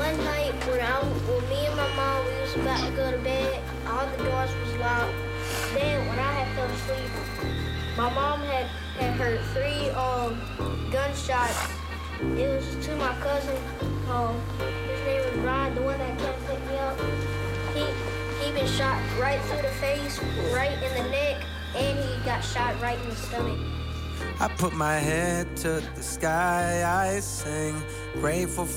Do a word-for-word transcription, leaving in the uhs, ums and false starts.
one night when I, when me and my mom, we was about to go to bed, all the doors was locked. Then when I had fell asleep, my mom had, had heard three um gunshots. It was to my cousin. Um, his name was Ryan, the one that kept picking me up. He he been shot right through the face, right in the neck, and he got shot right in the stomach. I put my head to the sky, I sing, grateful